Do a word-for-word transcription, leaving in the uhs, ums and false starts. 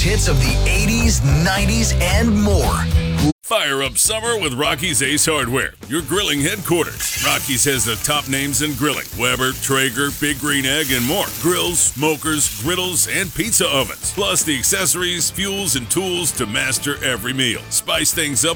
hits of the eighties, nineties, and more. Fire up summer with Rocky's Ace Hardware, your grilling headquarters. Rocky's has the top names in grilling: Weber, Traeger, Big Green Egg, and more. Grills, smokers, griddles, and pizza ovens. Plus the accessories, fuels, and tools to master every meal. Spice things up